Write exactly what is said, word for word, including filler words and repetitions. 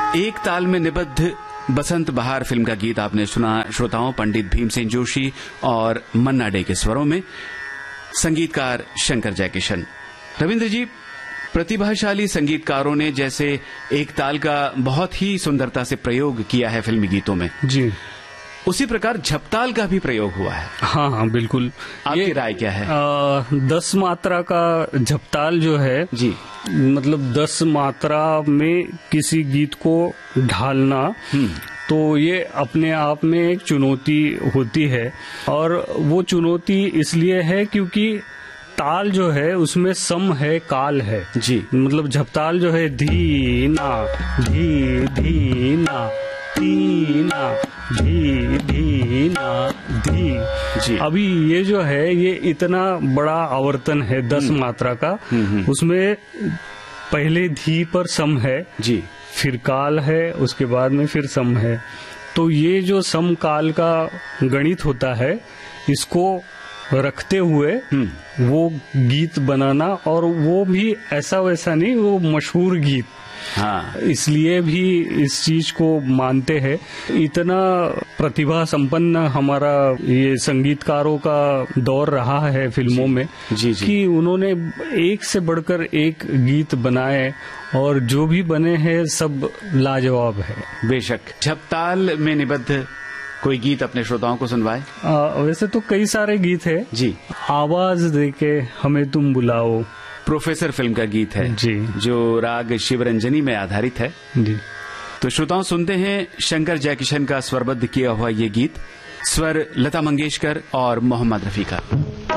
एक ताल में निबद्ध बसंत बहार फिल्म का गीत आपने सुना श्रोताओं, पंडित भीमसेन जोशी और मन्ना डे के स्वरों में, संगीतकार शंकर जयकिशन। रविंद्र जी, प्रतिभाशाली संगीतकारों ने जैसे एक ताल का बहुत ही सुंदरता से प्रयोग किया है फिल्मी गीतों में, जी, उसी प्रकार झपताल का भी प्रयोग हुआ है। हाँ हाँ बिल्कुल। आपकी राय क्या है? आ, दस मात्रा का झपताल जो है, जी, मतलब दस मात्रा में किसी गीत को ढालना, तो ये अपने आप में एक चुनौती होती है। और वो चुनौती इसलिए है क्योंकि ताल जो है उसमें सम है, काल है, जी, मतलब झपताल जो है धी ना धी धी ना धी ना धी धी ना धी, जी। अभी ये जो है ये इतना बड़ा आवर्तन है दस मात्रा का, उसमें पहले धी पर सम है, जी, फिर काल है, उसके बाद में फिर सम है। तो ये जो सम काल का गणित होता है, इसको रखते हुए वो गीत बनाना, और वो भी ऐसा वैसा नहीं, वो मशहूर गीत, हाँ, इसलिए भी इस चीज को मानते हैं। इतना प्रतिभा संपन्न हमारा ये संगीतकारों का दौर रहा है फिल्मों में, जी, जी, कि उन्होंने एक से बढ़कर एक गीत बनाए, और जो भी बने हैं सब लाजवाब है। बेशक। झपताल में निबद्ध कोई गीत अपने श्रोताओं को सुनवाए? वैसे तो कई सारे गीत है, जी। आवाज देके हमें तुम बुलाओ, प्रोफेसर फिल्म का गीत है, जी, जो राग शिवरंजनी में आधारित है, जी। तो श्रोताओं सुनते हैं शंकर जयकिशन का स्वरबद्ध किया हुआ ये गीत, स्वर लता मंगेशकर और मोहम्मद रफी का।